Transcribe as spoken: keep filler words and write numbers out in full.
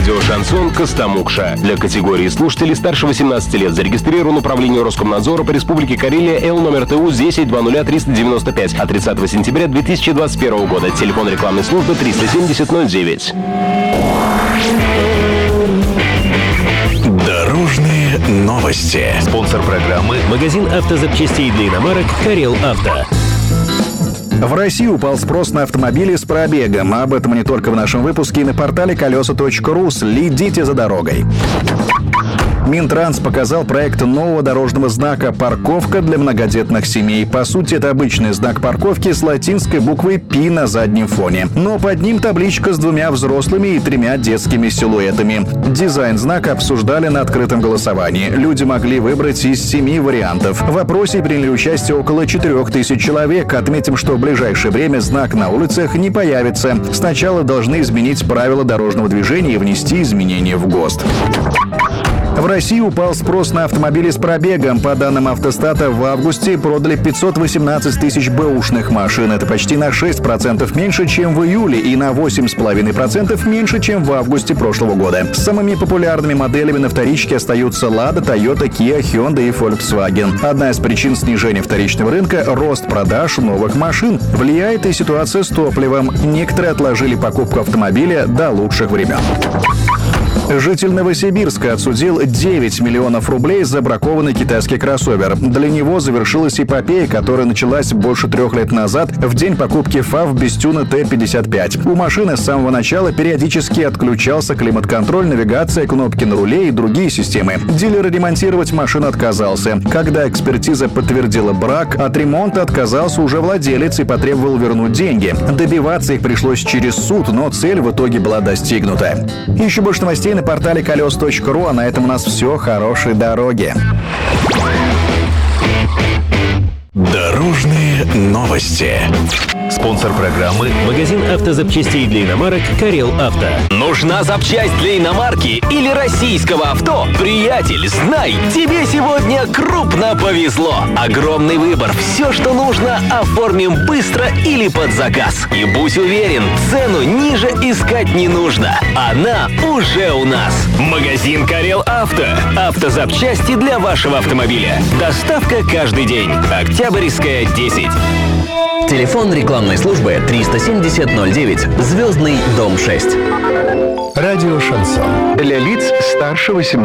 Радио «Шансон» Костомукша. Для категории слушателей старше восемнадцати лет зарегистрирован Управление Роскомнадзора по Республике Карелия Л номер ТУ десять двадцать ноль триста девяносто пять от тридцатого сентября две тысячи двадцать первого года. Телефон рекламной службы триста семьдесят ноль девять. Дорожные новости. Спонсор программы — магазин автозапчастей для иномарок «Карел Авто». В России упал спрос на автомобили с пробегом. Об этом не только в нашем выпуске и на портале колеса точка ру. Следите за дорогой. Минтранс показал проект нового дорожного знака «Парковка для многодетных семей». По сути, это обычный знак парковки с латинской буквой «Пи» на заднем фоне. Но под ним табличка с двумя взрослыми и тремя детскими силуэтами. Дизайн знака обсуждали на открытом голосовании. Люди могли выбрать из семи вариантов. В опросе приняли участие около четырех тысяч человек. Отметим, что в ближайшее время знак на улицах не появится. Сначала должны изменить правила дорожного движения и внести изменения в ГОСТ. В России упал спрос на автомобили с пробегом. По данным Автостата, в августе продали пятьсот восемнадцать тысяч бэушных машин. Это почти на шесть процентов меньше, чем в июле, и на восемь целых пять десятых процента меньше, чем в августе прошлого года. Самыми популярными моделями на вторичке остаются Lada, Toyota, Kia, Hyundai и Volkswagen. Одна из причин снижения вторичного рынка – рост продаж новых машин. Влияет и ситуация с топливом. Некоторые отложили покупку автомобиля до лучших времен. Житель Новосибирска отсудил девять миллионов рублей за бракованный китайский кроссовер. Для него завершилась эпопея, которая началась больше трех лет назад, в день покупки ФАВ без тюна Т пятьдесят пять. У машины с самого начала периодически отключался климат-контроль, навигация, кнопки на руле и другие системы. Дилер ремонтировать машину отказался. Когда экспертиза подтвердила брак, от ремонта отказался уже владелец и потребовал вернуть деньги. Добиваться их пришлось через суд, но цель в итоге была достигнута. Еще больше новостей на портале колеса точка ру, а на этом у нас все. Хорошей дороги. Дорожные новости. Спонсор программы — магазин автозапчастей для иномарок «Карел Авто». Нужна запчасть для иномарки или российского авто? Приятель, знай, тебе сегодня крупно повезло. Огромный выбор. Все, что нужно, оформим быстро или под заказ. И будь уверен, цену ниже искать не нужно. Она уже у нас. Магазин «Карел Авто». Автозапчасти для вашего автомобиля. Доставка каждый день. Октябрьская, десять. Телефон рекламной службы триста семьдесят ноль девять. Звездный дом шесть. Радио «Шансон». Для лиц старше восемнадцати.